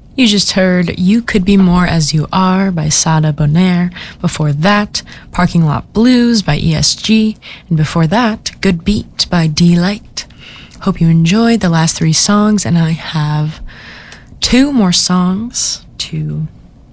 You just heard You Could Be More As You Are by Sada Bonaire. Before that, Parking Lot Blues by ESG. And before that, Good Beat by D-Light. Hope you enjoyed the last three songs, and I have two more songs to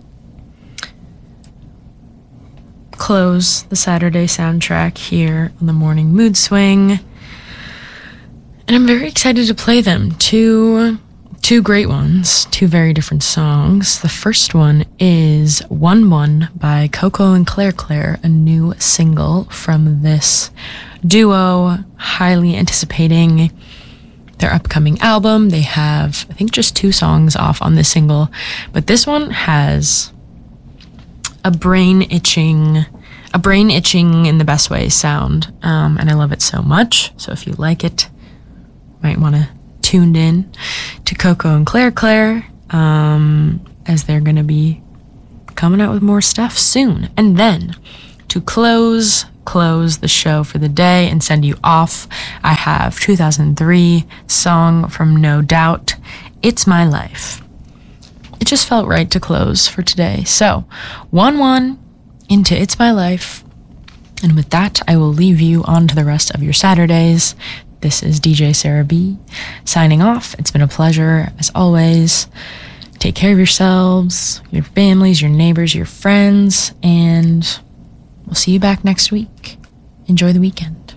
close the Saturday soundtrack here on the Morning Mood Swing. And I'm very excited to play them. Two great ones, two very different songs. The first one is 1-1 by Coco and Claire Claire, a new single from this duo, highly anticipating their upcoming album. They have, I think, just 2 songs off on this single, but this one has a brain itching in the best way sound, and I love it so much. So if you like it, you might want to tune in to Coco and Claire Claire, as they're going to be coming out with more stuff soon. And then to close the show for the day and send you off, I have 2003 song from No Doubt, It's My Life. It just felt right to close for today. So 1-1 into It's My Life. And with that, I will leave you on to the rest of your Saturdays. This is DJ Sarah B signing off. It's been a pleasure as always. Take care of yourselves, your families, your neighbors, your friends, and we'll see you back next week. Enjoy the weekend.